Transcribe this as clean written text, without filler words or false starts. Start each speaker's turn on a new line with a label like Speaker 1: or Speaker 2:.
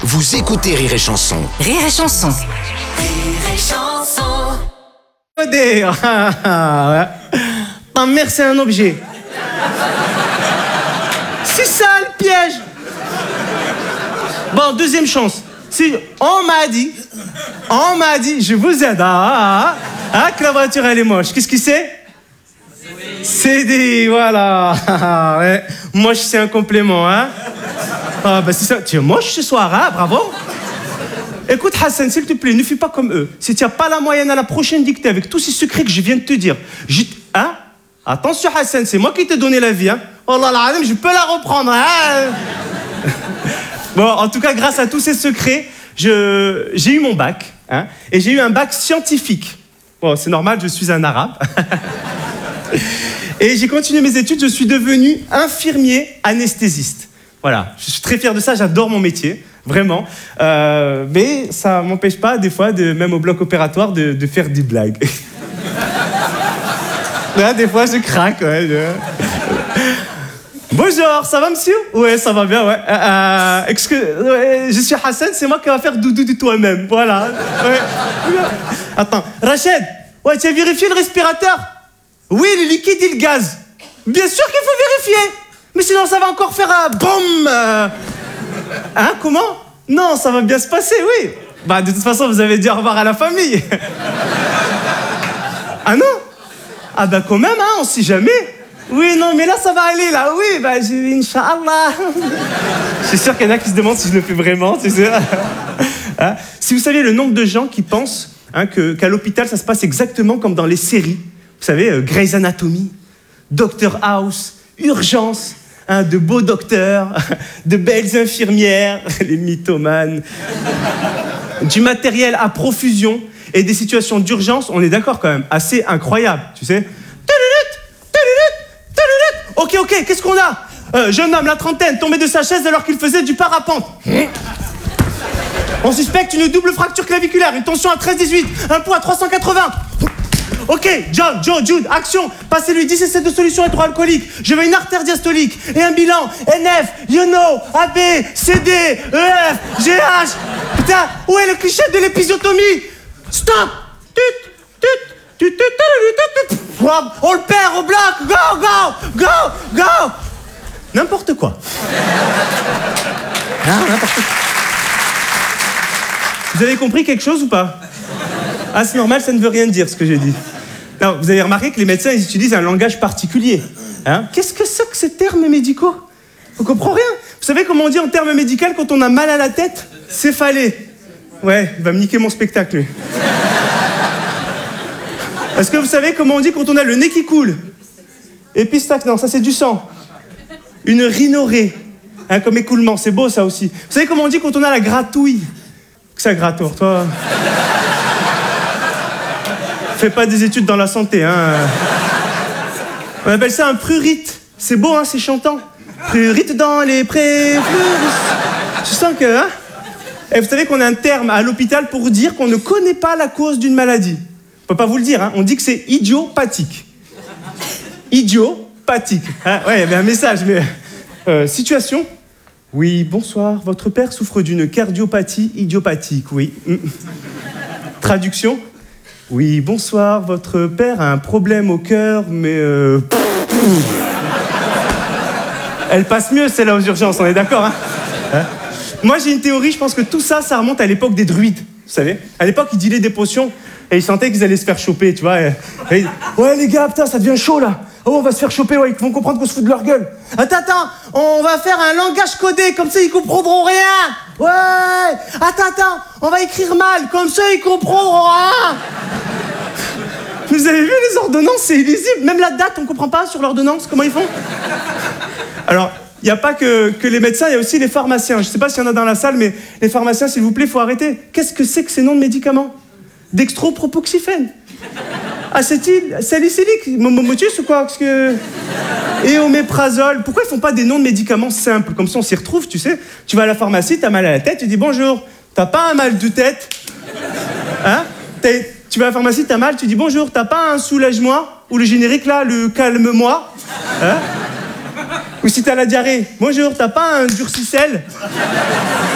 Speaker 1: Vous écoutez Rire et Chanson.
Speaker 2: Rire et Chanson.
Speaker 3: Rire et Chanson.
Speaker 4: Ta mère, c'est un objet. C'est ça le piège. Bon, deuxième chance. Si on m'a dit, je vous aide. Que la voiture elle est moche. Qu'est-ce que c'est? CD, voilà. Ouais. Moche, c'est un complément, hein. Ah, bah c'est ça. Tu es moche ce soir, hein, bravo. Écoute, Hassan, s'il te plaît, ne fais pas comme eux. Si tu n'as pas la moyenne à la prochaine dictée avec tous ces secrets que je viens de te dire, hein? Attention, Hassan, c'est moi qui t'ai donné la vie, hein. Oh là là, je peux la reprendre, hein. Bon, en tout cas, grâce à tous ces secrets, j'ai eu mon bac, hein, et j'ai eu un bac scientifique. Bon, c'est normal, je suis un arabe. Et j'ai continué mes études, je suis devenu infirmier anesthésiste. Voilà, je suis très fier de ça, j'adore mon métier, vraiment. Mais ça ne m'empêche pas, des fois, même au bloc opératoire, de faire des blagues. Là, des fois, je craque, ouais. Bonjour, ça va, monsieur? Ouais, ça va bien, ouais. Je suis Hassan, c'est moi qui va faire doudou de toi-même, voilà. Ouais. Attends, Rachid, ouais, tu as vérifié le respirateur? Oui, le liquide et le gaz. Bien sûr qu'il faut vérifier. Mais sinon, ça va encore faire un boum. Hein, comment? Non, ça va bien se passer, oui. Bah, de toute façon, vous avez dit au revoir à la famille. Ah non? Ah bah quand même, hein, on sait jamais. Oui, non, mais là, ça va aller, là. Oui, bah, Inch'Allah. Je suis sûr qu'il y en a qui se demandent si je le fais vraiment, tu sais. Hein? Si vous saviez le nombre de gens qui pensent qu'à l'hôpital, ça se passe exactement comme dans les séries. Vous savez, Grey's Anatomy, Dr House, Urgence, hein, de beaux docteurs, de belles infirmières, les mythomanes, du matériel à profusion et des situations d'urgence, on est d'accord quand même, assez incroyables, tu sais. Ok, qu'est-ce qu'on a? Jeune homme, la trentaine, tombé de sa chaise alors qu'il faisait du parapente. On suspecte une double fracture claviculaire, une tension à 13-18, un poids à 380. Ok, John, Joe, Jude, action. Passez-lui 10 essais de solution hydroalcoolique. Je veux une artère diastolique et un bilan NF, you know, AB, CD, EF, GH. Putain, où est le cliché de l'épisiotomie? Stop. On le perd au bloc. Go. N'importe quoi. N'importe quoi. Vous avez compris quelque chose ou pas? Ah, c'est normal, ça ne veut rien dire ce que j'ai dit. Non, vous avez remarqué que les médecins, ils utilisent un langage particulier. Hein? Qu'est-ce que c'est que ces termes médicaux? On comprend rien. Vous savez comment on dit en termes médicaux quand on a mal à la tête? Céphalée. Ouais, il va me niquer mon spectacle, lui. Est-ce que vous savez comment on dit quand on a le nez qui coule? Épistaxe, non, ça c'est du sang. Une rhinorrhée, hein, comme écoulement, c'est beau ça aussi. Vous savez comment on dit quand on a la gratouille? Que ça gratte, toi. Fais pas des études dans la santé, hein. On appelle ça un prurite. C'est beau, hein, c'est chantant. Prurite dans les prés. Je sens que, hein. Et vous savez qu'on a un terme à l'hôpital pour dire qu'on ne connaît pas la cause d'une maladie. On peut pas vous le dire, hein. On dit que c'est idiopathique. Idiopathique. Hein, ouais, il y avait un message, mais... situation. Oui, bonsoir. Votre père souffre d'une cardiopathie idiopathique, oui. Traduction. Oui, bonsoir. Votre père a un problème au cœur, mais... Elle passe mieux, celle-là, aux urgences, on est d'accord, hein? Moi, j'ai une théorie, je pense que tout ça, ça remonte à l'époque des druides, vous savez. À l'époque, ils dilaient des potions, et ils sentaient qu'ils allaient se faire choper, tu vois. Ouais, les gars, putain, ça devient chaud, là. Oh, on va se faire choper, ouais, ils vont comprendre qu'on se fout de leur gueule. Attends, on va faire un langage codé, comme ça ils comprendront rien. Ouais, attends, on va écrire mal, comme ça ils comprendront rien. Vous avez vu les ordonnances, c'est illisible. Même la date, on comprend pas sur l'ordonnance, comment ils font? Alors, il n'y a pas que les médecins, il y a aussi les pharmaciens. Je sais pas s'il y en a dans la salle, mais les pharmaciens, s'il vous plaît, faut arrêter. Qu'est-ce que c'est que ces noms de médicaments? Dextropropoxyphène. Acétyl, salicylique, momotus ou quoi? Parce que... Et oméprazole. Pourquoi ils font pas des noms de médicaments simples? Comme ça, on s'y retrouve, tu sais. Tu vas à la pharmacie, t'as mal à la tête, tu dis bonjour. T'as pas un mal de tête? Hein? Tu vas à la pharmacie, t'as mal, tu dis bonjour. T'as pas un soulage-moi? Ou le générique là, le calme-moi? Hein? Ou si t'as la diarrhée, bonjour, t'as pas un durcicel?